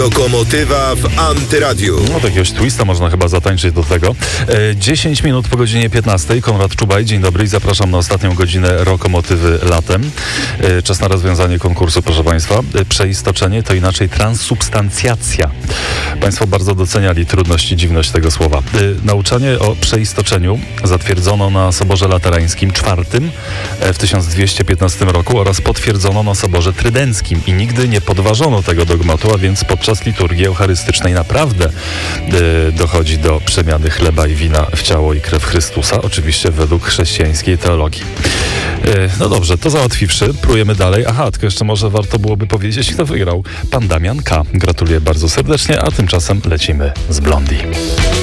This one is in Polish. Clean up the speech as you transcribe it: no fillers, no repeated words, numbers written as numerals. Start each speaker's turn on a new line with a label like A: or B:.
A: Lokomotywa w Antyradiu.
B: No takiegoś twista można chyba zatańczyć do tego. 10 minut po godzinie 15. Konrad Czubaj, dzień dobry i zapraszam na ostatnią godzinę Lokomotywy latem. Czas na rozwiązanie konkursu, proszę Państwa. Przeistoczenie to inaczej transsubstancjacja. Państwo bardzo doceniali trudność i dziwność tego słowa. Nauczanie o przeistoczeniu zatwierdzono na Soborze Laterańskim IV w 1215 roku oraz potwierdzono na Soborze Trydenckim i nigdy nie podważono tego dogmatu, a więc podczas liturgii eucharystycznej naprawdę dochodzi do przemiany chleba i wina w ciało i krew Chrystusa, oczywiście według chrześcijańskiej teologii. No dobrze, to załatwiwszy, prójemy dalej. Aha, tylko jeszcze może warto byłoby powiedzieć, kto wygrał. Pan Damian K. Gratuluję bardzo serdecznie, a tymczasem lecimy z Blondie.